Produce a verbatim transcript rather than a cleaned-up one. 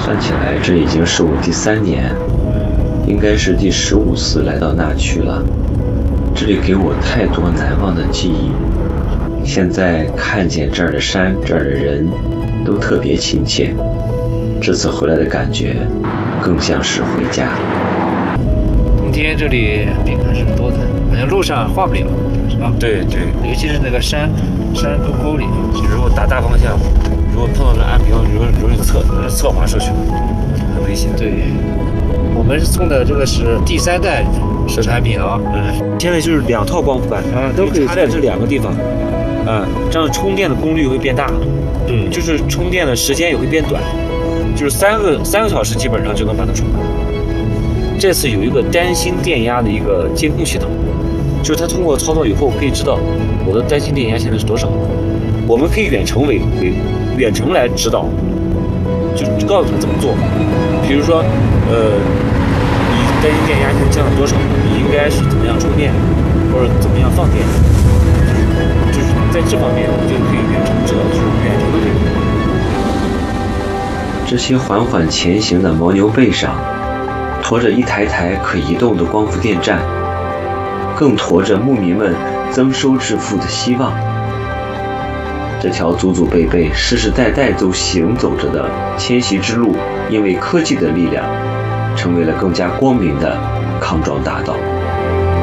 算起来，这已经是我第三年，应该是第十五次来到那曲了。这里给我太多难忘的记忆。现在看见这儿的山，这儿的人，都特别亲切。这次回来的感觉，更像是回家。 冬天这里病还是多的，好像路上画不了，是吧？ 对对， 尤其是那个山山沟沟里， 如果打大方向，如果碰到这暗标，容容易侧侧滑出去，很危险。 对，我们送的这个是第三代产品啊。 嗯，现在就是两套光伏板啊，都可以插在这两个地方。啊，这样充电的功率会变大， 嗯， 就是充电的时间也会变短，就是三个三个小时基本上就能把它充满。这次有一个单芯电压的一个监控系统，就是它通过操作以后可以知道我的单芯电压现在是多少，我们可以远程为为远程来指导，就告诉他怎么做。比如说，呃，你单芯电压现在降到多少，你应该是怎么样充电，或者怎么样放电。在这方面，我们就可以远程知道，就是远程的这个。 这些缓缓前行的牦牛背上，驮着一台台可移动的光伏电站，更驮着牧民们增收致富的希望。这条祖祖辈辈、世世代代都行走着的迁徙之路，因为科技的力量，成为了更加光明的康庄大道。